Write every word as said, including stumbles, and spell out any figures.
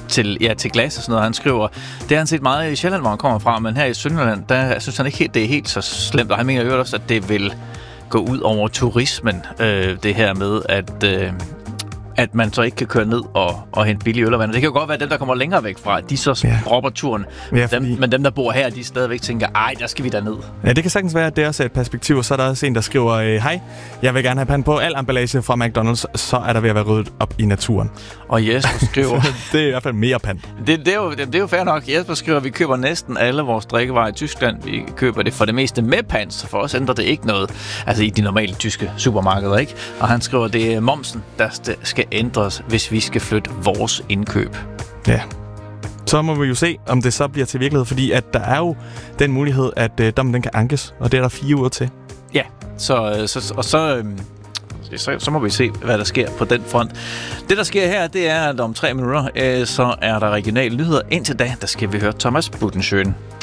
til, ja, til glas og sådan noget. Han skriver, det har han set meget i Sjælland, hvor han kommer fra, men her i Sønderjylland, der synes han ikke helt, det er helt så slemt, og han mener jo også, at det vil gå ud over turismen, øh, det her med, at... Øh, at man så ikke kan køre ned og, og hente billig øl og vand. Det kan jo godt være, at dem, der kommer længere væk fra, de så ja. dropper turen. Ja, dem, fordi... Men dem, der bor her, de stadigvæk tænker, ej, der skal vi derned. Ja, det kan sagtens være, at det også er et perspektiv. Og så er der også en, der skriver, hej, jeg vil gerne have pant på al emballage fra McDonald's, så er der ved at være ryddet op i naturen. Og Jesper skriver... det er i hvert fald mere pant. Det, det, er jo, det, det er jo fair nok. Jesper skriver, at vi køber næsten alle vores drikkevarer i Tyskland. Vi køber det for det meste med pant, så for os ændrer det ikke noget. Altså i de normale tyske supermarkeder, ikke? Og han skriver, at det er momsen, der skal ændres, hvis vi skal flytte vores indkøb. Ja. Så må vi jo se, om det så bliver til virkelighed, fordi at der er jo den mulighed, at øh, dommen den kan ankes, og det er der fire uger til. Ja, så, så, og så, øh, så, så må vi se, hvad der sker på den front. Det, der sker her, det er, at om tre minutter, øh, så er der regionale nyheder. Indtil da, der skal vi høre Thomas Budensjøen.